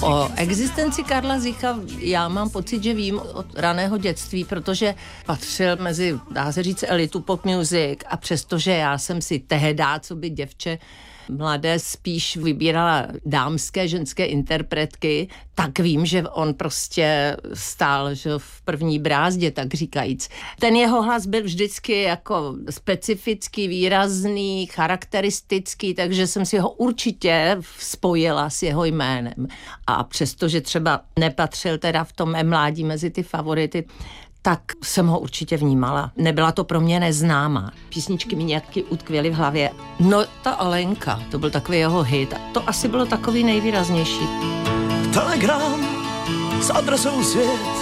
O existenci Karla Zicha já mám pocit, že vím od raného dětství, protože patřil mezi, dá se říct, elitu pop music a přestože já jsem si tehdy, co by děvče mladé, spíš vybírala dámské, ženské interpretky, tak vím, že on prostě stál, že v první brázdě, tak říkajíc. Ten jeho hlas byl vždycky jako specifický, výrazný, charakteristický, takže jsem si ho určitě spojila s jeho jménem. A přestože třeba nepatřil teda v tom mém mládí mezi ty favority, tak jsem ho určitě vnímala. Nebyla to pro mě neznámá. Písničky mi nějaký utkvěly v hlavě. No, ta Alenka, to byl takový jeho hit. To asi bylo takový nejvýraznější. Telegram s adresou svět